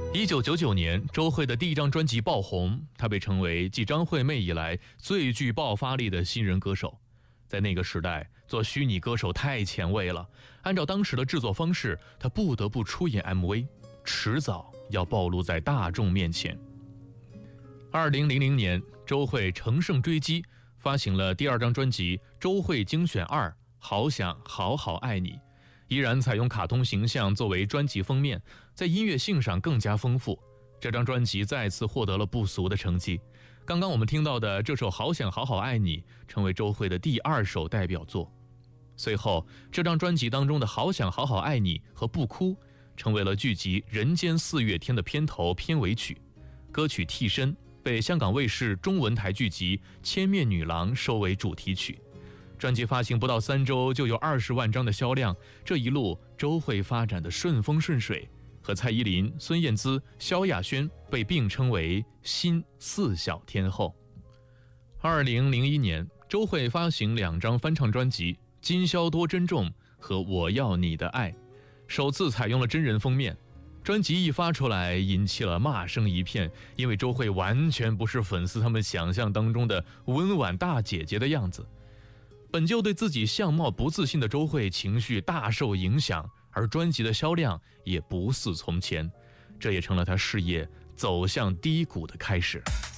1999年，周蕙的第一张专辑爆红，她被称为继张惠妹以来最具爆发力的新人歌手。在那个时代，做虚拟歌手太前卫了，按照当时的制作方式，她不得不出演 MV， 迟早要暴露在大众面前。2000年，周蕙乘胜追击，发行了第二张专辑《周蕙精选2：好想好好爱你》，依然采用卡通形象作为专辑封面，在音乐性上更加丰富。这张专辑再次获得了不俗的成绩。刚刚我们听到的这首《好想好好爱你》成为周蕙的第2首代表作。随后，这张专辑当中的《好想好好爱你》和《不哭》成为了剧集《人间四月天》的片头片尾曲。歌曲《替身》被香港卫视中文台剧集《千面女郎》收为主题曲。专辑发行不到3周就有20万张的销量，这一路周蕙发展的顺风顺水，和蔡依林、孙燕姿、萧亚轩被并称为新4小天后。2001年，周蕙发行2张翻唱专辑《今宵多珍重》和《我要你的爱》，首次采用了真人封面。专辑一发出来，引起了骂声一片，因为周蕙完全不是粉丝他们想象当中的温婉大姐姐的样子。本就对自己相貌不自信的周蕙情绪大受影响，而专辑的销量也不似从前，这也成了她事业走向低谷的开始。